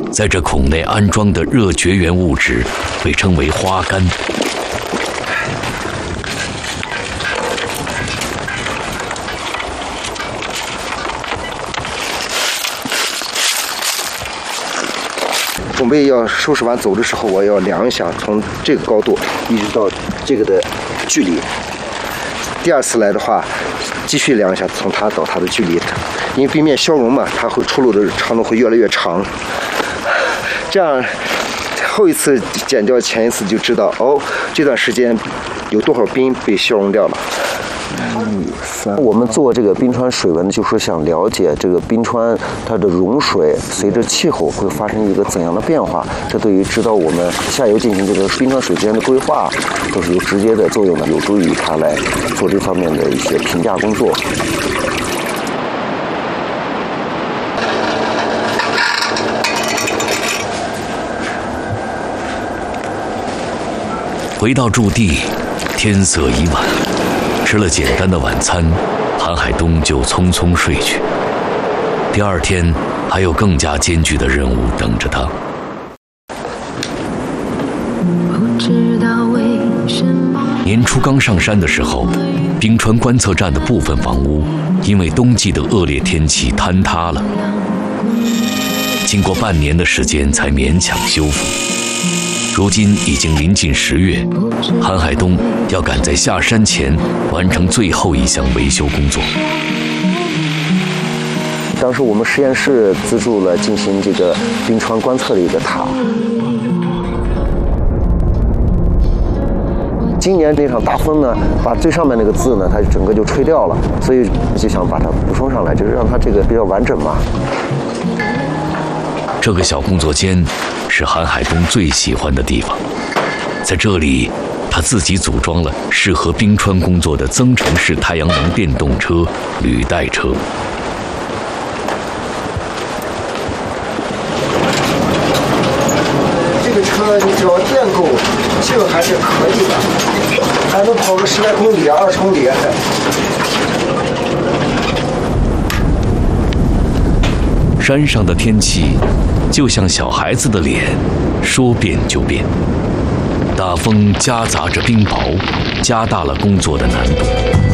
在这孔内安装的热绝缘物质被称为花杆。 准备要收拾完走的时候，我要量一下从这个高度一直到这个的距离。第二次来的话，继续量一下从它到它的距离，因为冰面消融嘛，它会出路的长度会越来越长。这样后一次减掉前一次就知道哦，这段时间有多少冰被消融掉了。 我们做这个冰川水文，就是想了解这个冰川它的融水随着气候会发生一个怎样的变化，这对于指导我们下游进行这个冰川水资源的规划都是有直接的作用的，有助于它来做这方面的一些评价工作。 回到驻地，天色已晚。吃了简单的晚餐，韩海东就匆匆睡去。第二天还有更加艰巨的任务等着他。年初刚上山的时候，冰川观测站的部分房屋因为冬季的恶劣天气坍塌了，经过半年的时间才勉强修复。如今已经临近10月，韩海东要赶在下山前完成最后一项维修工作。 当时我们实验室资助了进行这个冰川观测的一个塔。今年那场大风呢，把最上面那个字呢，它整个就吹掉了，所以就想把它补充上来，就是让它这个比较完整嘛。 这个小工作间是韩海东最喜欢的地方，在这里，他自己组装了适合冰川工作的增程式太阳能电动车履带车。 这个车你只要电够，劲还是可以的，还能跑个10来公里、20公里。 山上的天气就像小孩子的脸，说变就变。大风夹杂着冰雹，加大了工作的难度。